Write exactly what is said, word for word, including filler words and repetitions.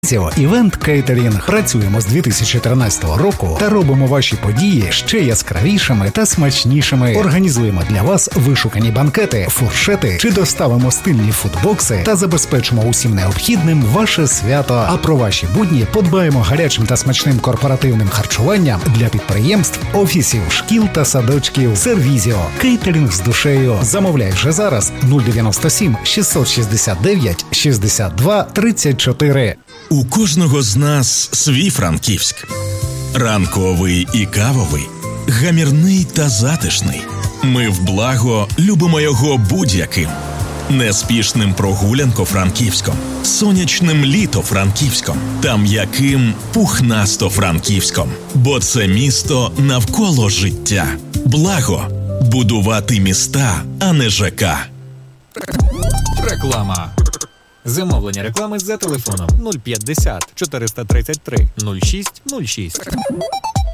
Івент Кейтерінг. Працюємо з дві тисячі тринадцятого року та робимо ваші події ще яскравішими та смачнішими. Організуємо для вас вишукані банкети, фуршети чи доставимо стильні фудбокси та забезпечимо усім необхідним ваше свято. А про ваші будні подбаємо гарячим та смачним корпоративним харчуванням для підприємств, офісів, шкіл та садочків. Сервізіо. Кейтерінг з душею. Замовляй вже зараз. нуль дев'яносто сім шістсот шістдесят дев'ять шістдесят два тридцять чотири. У кожного з нас свій Франківськ. Ранковий і кавовий, гамірний та затишний. Ми в благо любимо його будь-яким. Неспішним прогулянко-франківськом, сонячним літо-франківськом та м'яким пухнасто-франківськом. Бо це місто навколо життя. Благо. Будувати міста, а не ЖК. Реклама. Замовлення реклами за телефоном нуль п'ятдесят чотириста тридцять три нуль шість нуль шість.